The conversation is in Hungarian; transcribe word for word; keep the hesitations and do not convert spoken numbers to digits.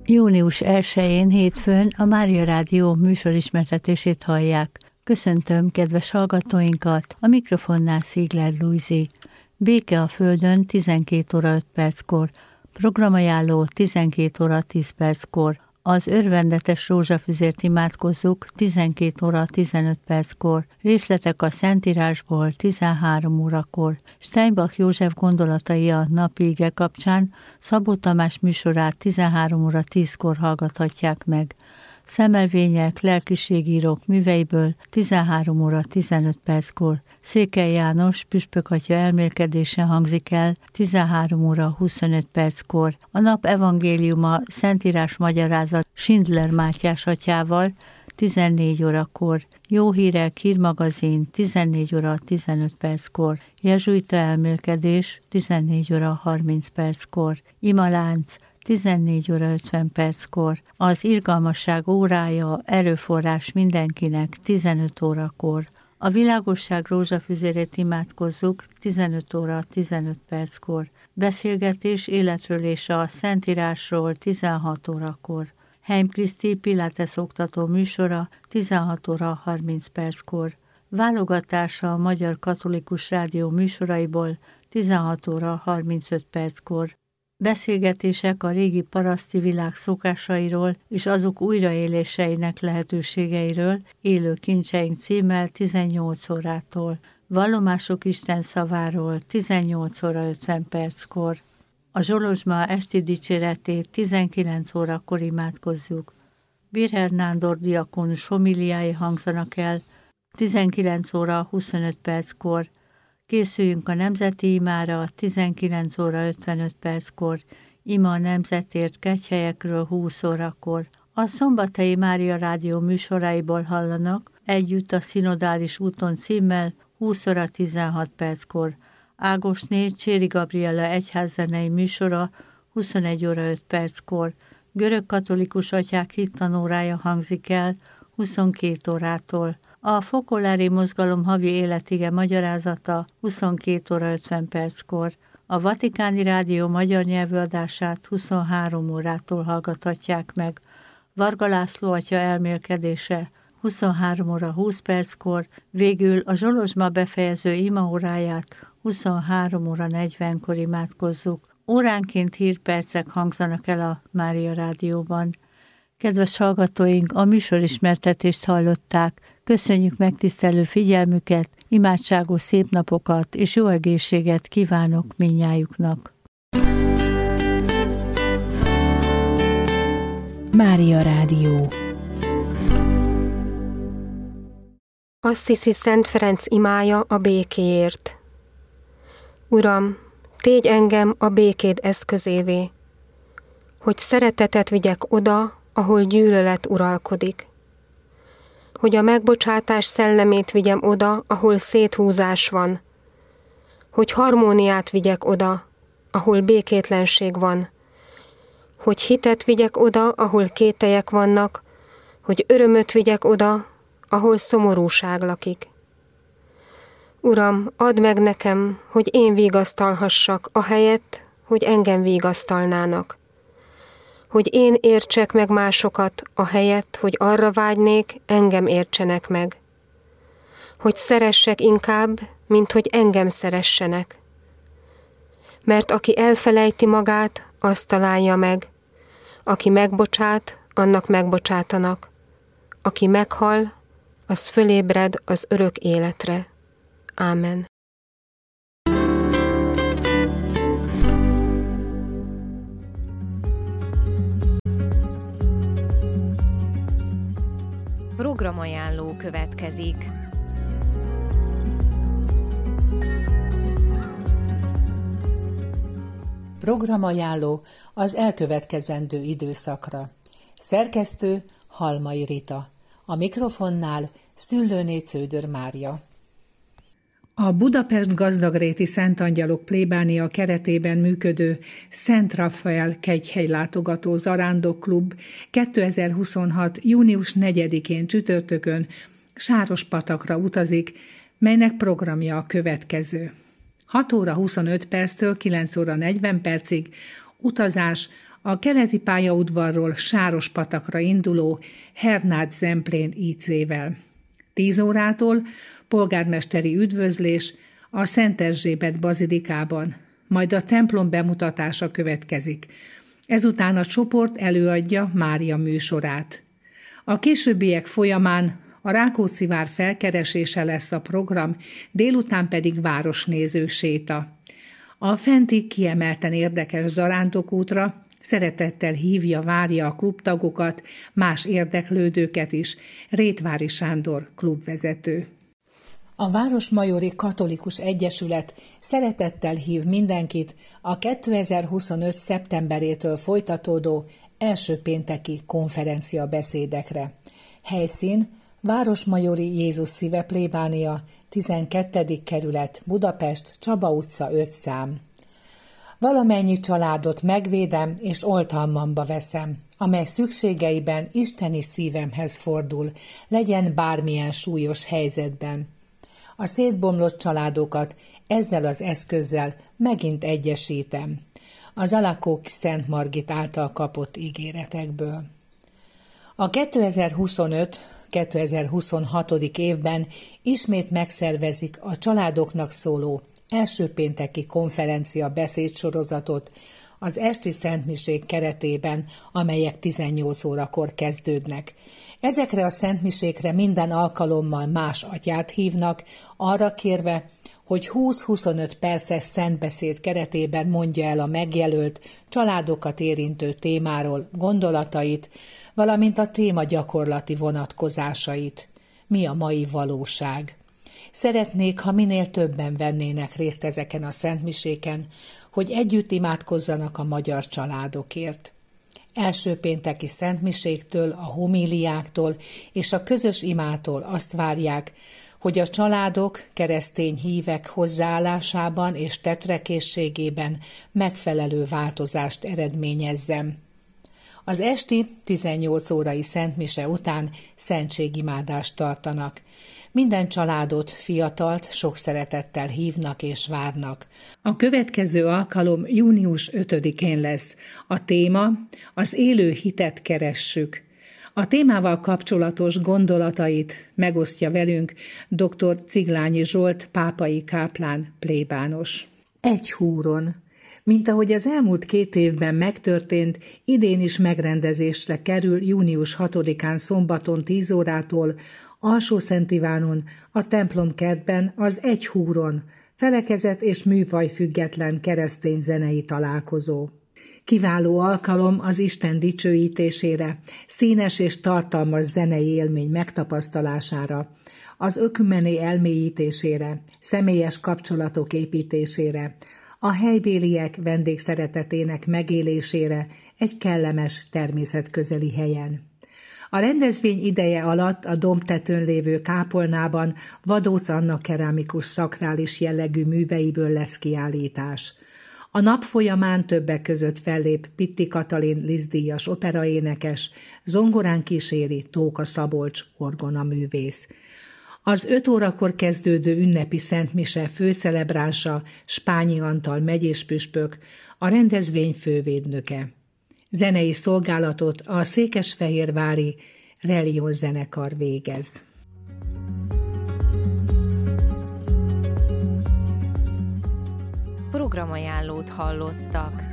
június elsején hétfőn a Mária Rádió műsorismertetését hallják. Köszöntöm kedves hallgatóinkat, a mikrofonnál Szigler Lujzi. Béke a Földön tizenkét óra öt perckor, programajánló tizenkét óra tíz perckor, az örvendetes rózsafüzért imádkozzuk tizenkét óra tizenöt perckor, részletek a Szentírásból tizenhárom órakor, Steinbach József gondolatai a napi ige kapcsán Szabó Tamás műsorát tizenhárom óra tízkor hallgathatják meg. Szemelvények, lelkiségírók műveiből tizenhárom óra tizenöt perckor, Székely János püspökatya elmélkedése hangzik el tizenhárom óra huszonöt perckor, a nap evangéliuma Szentírás magyarázat Schindler Mátyás atyával tizennégy órakor, Jó hírek hírmagazin tizennégy óra tizenöt perckor, Jezsuita elmélkedés tizennégy óra harminc perckor, Imalánc tizennégy óra ötven perckor, az irgalmasság órája erőforrás mindenkinek tizenöt órakor, a világosság rózsafüzérét imádkozzuk tizenöt óra tizenöt perckor, beszélgetés életről és a Szentírásról tizenhat órakor, Heim Kriszti Pilates oktató műsora tizenhat óra harminc perckor, válogatása a Magyar Katolikus Rádió műsoraiból tizenhat óra harmincöt perckor, beszélgetések a régi paraszti világ szokásairól és azok újraéléseinek lehetőségeiről, Élő kincseink címmel tizennyolc órától, vallomások Isten szaváról tizennyolc óra ötven perckor, a Zsolozsma esti dicséretét tizenkilenc órakor imádkozzuk, Birher Nándor diakonus homiliái hangzanak el tizenkilenc óra huszonöt perckor, készüljünk a nemzeti imára tizenkilenc óra ötvenöt perckor, ima a nemzetért kegyhelyekről húsz órakor. A Szombathelyi Mária Rádió műsoraiból hallanak együtt a Szinodális úton címmel húsz óra tizenhat perckor. Ágosné Cséri Gabriella egyházzenei műsora huszonegy óra öt perckor. Görögkatolikus atyák hittanórája hangzik el huszonkét órától. A Fokolári Mozgalom havi életige magyarázata huszonkét óra ötven perckor, a Vatikáni Rádió magyar nyelvű adását huszonhárom órától hallgathatják meg, Varga László atya elmélkedése huszonhárom óra húsz perckor, végül a Zsolozsma befejező imaóráját huszonhárom óra negyvenkor imádkozzuk. Óránként hírpercek hangzanak el a Mária Rádióban. Kedves hallgatóink, a műsorismertetést hallották. Köszönjük megtisztelő figyelmüket, imádságos szép napokat és jó egészséget kívánok mindnyájuknak. Mária Rádió. Assisi Szent Ferenc imája a békéért. Uram, tégy engem a békéd eszközévé, hogy szeretetet vigyek oda, ahol gyűlölet uralkodik. Hogy a megbocsátás szellemét vigyem oda, ahol széthúzás van. Hogy harmóniát vigyek oda, ahol békétlenség van. Hogy hitet vigyek oda, ahol kételyek vannak. Hogy örömöt vigyek oda, ahol szomorúság lakik. Uram, add meg nekem, hogy én vigasztalhassak, ahelyett, hogy engem vigasztalnának. Hogy én értsek meg másokat, ahelyett, hogy arra vágynék, engem értsenek meg. Hogy szeressek inkább, mint hogy engem szeressenek. Mert aki elfelejti magát, azt találja meg. Aki megbocsát, annak megbocsátanak. Aki meghal, az fölébred az örök életre. Ámen. Programajánló következik. Programajánló az elkövetkezendő időszakra. Szerkesztő Halmai Rita. A mikrofonnál Szüllőné Cződör Mária. A Budapest Gazdagréti Szent Angyalok plébánia keretében működő Szent Rafael kegyhely látogató zarándokklub kétezer-huszonhat. június negyedikén csütörtökön Sárospatakra utazik, melynek programja a következő. hat óra huszonöt perctől kilenc óra negyven percig utazás a keleti pályaudvarról Sárospatakra induló Hernád Zemplén í cével. Tíz órától polgármesteri üdvözlés a Szent Erzsébet bazilikában, majd a templom bemutatása következik. Ezután a csoport előadja Mária műsorát. A későbbiek folyamán a Rákóczi-vár felkeresése lesz a program, délután pedig városnéző séta. A fenti kiemelten érdekes zarándokútra szeretettel hívja, várja a klubtagokat, más érdeklődőket is, Rétvári Sándor klubvezető. A Városmajori Katolikus Egyesület szeretettel hív mindenkit a kétezer-huszonöt. szeptemberétől folytatódó első pénteki konferenciabeszédekre. Helyszín Városmajori Jézus Szíve plébánia, tizenkettedik kerület, Budapest, Csaba utca öt szám. Valamennyi családot megvédem és oltalmamba veszem, amely szükségeiben isteni szívemhez fordul, legyen bármilyen súlyos helyzetben. A szétbomlott családokat ezzel az eszközzel megint egyesítem. Az Alakók Szent Margit által kapott ígéretekből. A kétezer-huszonöt kétezer-huszonhat. évben ismét megszervezik a családoknak szóló első pénteki konferencia beszédsorozatot az esti szentmisék keretében, amelyek tizennyolc órakor kezdődnek. Ezekre a szentmisékre minden alkalommal más atyát hívnak, arra kérve, hogy húsz-huszonöt perces szentbeszéd keretében mondja el a megjelölt, családokat érintő témáról gondolatait, valamint a téma gyakorlati vonatkozásait. Mi a mai valóság? Szeretnék, ha minél többen vennének részt ezeken a szentmiséken, hogy együtt imádkozzanak a magyar családokért. Első pénteki szentmiséktől, a homíliáktól és a közös imától azt várják, hogy a családok, keresztény hívek hozzáállásában és tetrekészségében megfelelő változást eredményezzem. Az esti tizennyolc órai szentmise után szentségimádást tartanak. Minden családot, fiatalt sok szeretettel hívnak és várnak. A következő alkalom június ötödikén lesz. A téma az élő hitet keressük. A témával kapcsolatos gondolatait megosztja velünk dr. Ciglányi Zsolt pápai káplán plébános. Egy húron. Mint ahogy az elmúlt két évben megtörtént, idén is megrendezésre kerül június hatodikán szombaton tíz órától Alsó-Szent Ivánon, a templomkertben az Egy húron, felekezet és műfaj független keresztény zenei találkozó. Kiváló alkalom az Isten dicsőítésére, színes és tartalmas zenei élmény megtapasztalására, az ökumené elmélyítésére, személyes kapcsolatok építésére, a helybéliek vendégszeretetének megélésére egy kellemes, természetközeli helyen. A rendezvény ideje alatt a dombtetőn lévő kápolnában Vadóc Anna keramikus szakrális jellegű műveiből lesz kiállítás. A nap folyamán többek között fellép Pitti Katalin Liszt-díjas operaénekes, zongorán kíséri Tóka Szabolcs orgonaművész. Az öt órakor kezdődő ünnepi szentmise főcelebránsa Spányi Antal megyéspüspök, a rendezvény fővédnöke. Zenei szolgálatot a székesfehérvári Religion zenekar végez. Programajánlót hallottak.